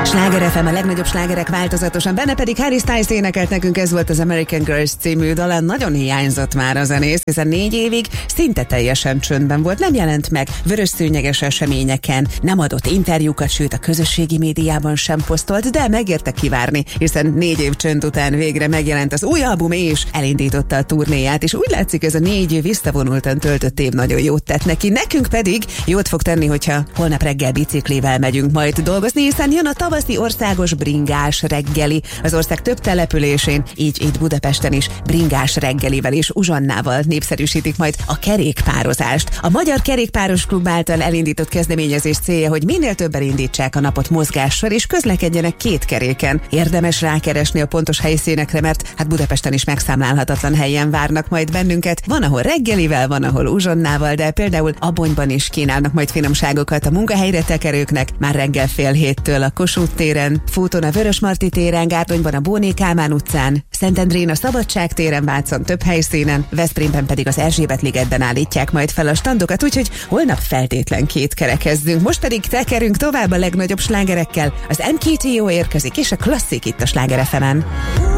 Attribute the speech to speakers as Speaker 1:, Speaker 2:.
Speaker 1: Sláger FM, a legnagyobb slágerek változatosan, benne pedig Harry Styles énekelt nekünk, ez volt az American Girls című dala. Nagyon hiányzott már a zenész, hiszen 4 évig szinte teljesen csöndben volt, nem jelent meg vörös szőnyeges eseményeken, nem adott interjúkat, sőt a közösségi médiában sem posztolt, de megérte kivárni, hiszen 4 év csönd után végre megjelent az új album és elindította a turnéját, és úgy látszik, ez a 4 év visszavonultan töltött év nagyon jót tett neki. Nekünk pedig jót fog tenni, hogyha holnap reggel biciklivel megyünk majd dolgozni, hiszen jön a tavaszi országos bringás reggeli. Az ország több településén, így itt Budapesten is bringás reggelivel és uzsonnával népszerűsítik majd a kerékpározást. A Magyar Kerékpáros Klub által elindított kezdeményezés célja, hogy minél többen indítsák a napot mozgással és közlekedjenek 2 keréken. Érdemes rákeresni a pontos helyszínekre, mert hát Budapesten is megszámlálhatatlan helyen várnak majd bennünket. Van, ahol reggelivel, van, ahol uzsonnával, de például Abonyban is kínálnak majd finomságokat a munkahelyre tekerőknek. Már reggel 6:30 a Kossuth téren, Fóton a Vörösmarty téren, Gárdonyban a Bóné Kálmán utcán, Szentendrén a Szabadság téren, Vácon több helyszínen, Veszprémben pedig az Erzsébet-ligetben állítják majd fel a standokat, úgyhogy holnap feltétlen 2 kerekezzünk. Most pedig tekerünk tovább a legnagyobb slágerekkel. Az MKTO érkezik, és a klasszik itt a Sláger FM-en.